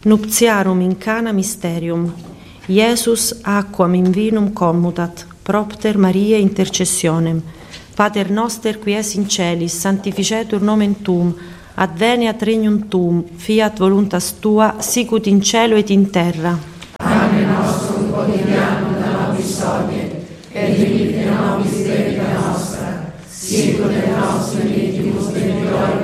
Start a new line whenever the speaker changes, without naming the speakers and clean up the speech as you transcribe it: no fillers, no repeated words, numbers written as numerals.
Nuptiarum in Cana mysterium. Iesus aquam in vinum commutat, propter Mariae intercessionem. Pater noster qui es in celis, sanctificetur nomen tuum, adveniat regnum tuum, fiat voluntas tua, sicut in cielo et in terra.
Pane nostrum quotidianum da nobis hodie, et dimitte nobis debita nostra, sicut et nos dimittimus debitoribus